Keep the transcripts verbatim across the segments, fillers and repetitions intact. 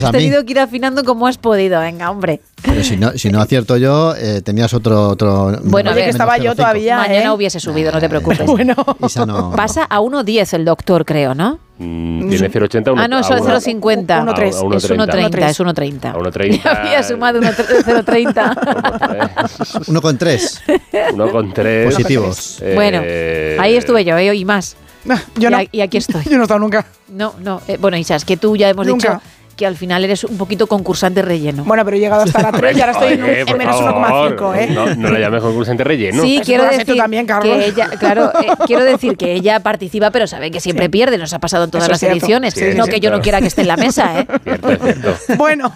Has tenido que ir afinando como has podido, venga, hombre. Pero si no, si no acierto yo, eh, tenías otro... otro bueno, oye, que estaba yo todavía, Mañana ¿eh? hubiese subido, no te preocupes. Bueno. Isa no... Pasa a uno diez el doctor, creo, ¿no? Mm, tiene cero coma ochenta. Ah, no, eso es cero coma cincuenta. uno coma tres. Es uno coma treinta, es uno coma treinta. A uno coma treinta. Había sumado cero coma treinta. uno coma tres. uno coma tres. Positivos. Eh, Bueno, ahí estuve yo, ¿eh? Y más. Yo y, no. a, y aquí estoy. Yo no he estado nunca. No, no. Eh, bueno, Isa, es que tú ya hemos Nunca. dicho que al final eres un poquito concursante relleno. Bueno, pero he llegado hasta la tres y ahora estoy en, un, Oye, por en menos uno coma cinco, favor, ¿eh? No, no la llames concursante relleno. Sí, Eso quiero lo has decir hecho también, Carlos. que ella, claro, eh, quiero decir que ella participa, pero sabe que siempre Sí. pierde. Nos ha pasado en todas Eso las es cierto. ediciones. Sí, no sí, que yo claro. no quiera que esté en la mesa, ¿eh? Cierto, es cierto. Bueno.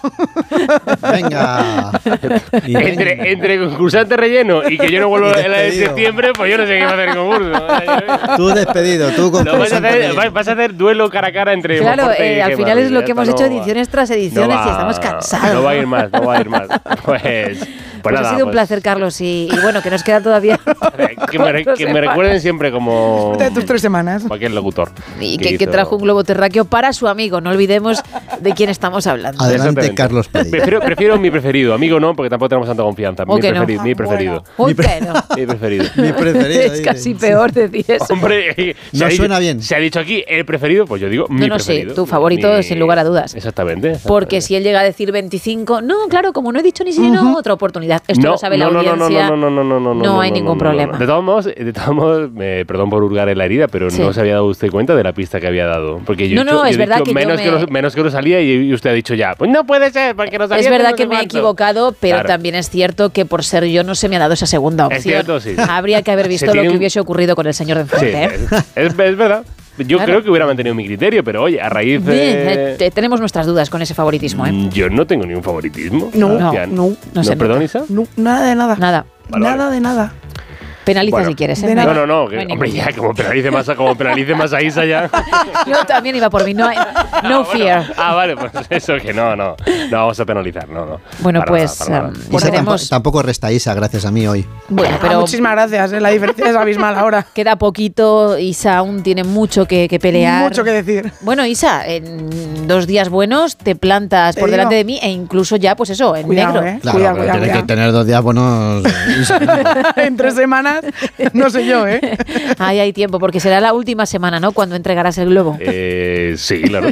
Venga. Y venga. Entre, entre concursante relleno y que yo no vuelvo a la de Despedido. septiembre, pues yo no sé qué va a hacer el concurso. Tú despedido, tú con No, vas, a hacer, vas- vas a hacer duelo cara a cara entre Claro, Monforte y eh, al Gemma, final es lo ya que hemos está, hecho no va. ediciones tras ediciones No y va- estamos cansados. No va a ir más, no va a ir más. Pues, pues, Pues nada, ha sido un pues, placer, Carlos, y, y bueno, que nos queda todavía. Que me, re- que me recuerden siempre como De tus tres semanas. cualquier locutor. Y que, que hizo- trajo un globo terráqueo para su amigo. No olvidemos de quién estamos hablando. Adelante, Exactamente. Carlos Pereira. Prefiero, prefiero mi preferido, amigo no, porque tampoco tenemos tanta confianza. ¿O Mi, que no? preferi- mi preferido. Uy, que no. Mi preferido. Mi preferido. Es dice. casi peor decir eso. Hombre, se No ha dicho- suena bien. Se ha dicho aquí el preferido, pues yo digo mi No, no, sí, preferido. tu favorito, Mi- sin lugar a dudas. Exactamente. exactamente. Porque si él llega a decir veinticinco, no, claro, como no he dicho ni si no, otra oportunidad. Esto no, lo sabe no, la no, no, audiencia. No, no, no, no, no, no, no, No hay no, ningún no, problema. no. De todos modos, de todos modos me, perdón por hurgar en la herida, pero Sí. no se había dado usted cuenta de la pista que había dado. Porque yo No, he no, dicho- yo es he verdad dicho que yo menos, me- que no, menos que no salía y, y usted ha dicho ya, pues no puede ser, porque no salía. Es verdad no que sé me he cuánto. equivocado, pero Claro. también es cierto que por ser yo no se me ha dado esa segunda opción. Es cierto, sí. Habría que haber Se visto lo tiene que un- hubiese ocurrido con el señor de Sí, enfrente. ¿eh? es, es- es verdad. Yo Claro. creo que hubiera mantenido mi criterio, pero oye, a raíz Bien, de... eh, te- tenemos nuestras dudas con ese favoritismo, ¿eh? Mm, Yo no tengo ningún favoritismo. No, Sebastián. no, no no se perdón, nota. Isa? No, nada de nada. Nada. Vale, nada vale. de nada. Penaliza Bueno, si quieres, ¿eh? de No hay- No, no, no, que, no hay hombre, ningún- ya, como penalice más, a- como penalice más a Isa ya. Yo también iba por mí, no, hay- no Ah, fear. bueno. Ah, vale, pues eso que no, no. No vamos a penalizar, no, no. Bueno, Para pues, nada, para nada. um, Isa seremos- tampo- tampoco resta Isa, gracias a mí hoy. Bueno, Ah, pero muchísimas gracias, ¿eh? La diferencia es abismal ahora. queda poquito. Isa aún tiene mucho que, que pelear. Mucho que decir. Bueno, Isa, en dos días buenos te plantas Te por digo. delante de mí e incluso ya, pues eso, en Cuidado, negro. ¿eh? Claro, Cuidado, pero cuidado, tiene que cuidado. tener dos días buenos. Isa. En tres semanas, no sé yo, ¿eh? Ahí hay tiempo, porque será la última semana, ¿no? Cuando entregarás el globo. Eh, sí, claro.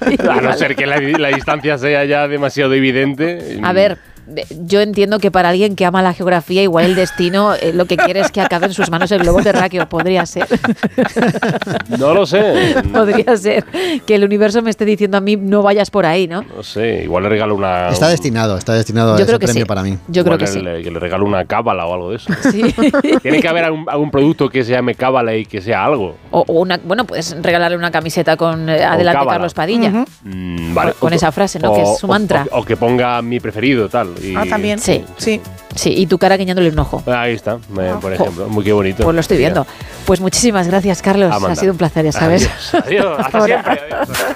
A no ser que la, la distancia sea ya demasiado evidente. A ver, de- yo entiendo que para alguien que ama la geografía, igual el destino eh, lo que quiere es que acabe en sus manos el globo terráqueo. Podría ser. No lo sé. Podría ser que el universo me esté diciendo a mí no vayas por ahí, ¿no? No sé, igual le regalo una. Está destinado, está destinado a Yo ese creo que premio sí. para mí. Yo creo igual que sí. le, que le regalo una cábala o algo de eso. Sí. Tiene que haber algún, algún producto que se llame cábala y que sea algo. O, o una, bueno, puedes regalarle una camiseta con eh, Adelante cábala. Carlos Padilla. Ujú. Mm, vale. Con O- esa frase, ¿no? Que es su o- mantra. O, o que ponga mi preferido, tal. y- Ah, también. Sí. Sí. Sí, y tu cara guiñándole un ojo. Ahí está, me- por Jo. ejemplo. Muy qué bonito. Pues lo estoy viendo. Pues muchísimas gracias, Carlos. Amanda. Ha sido un placer, ya sabes. Adiós, adiós, hasta ahora. siempre. Adiós.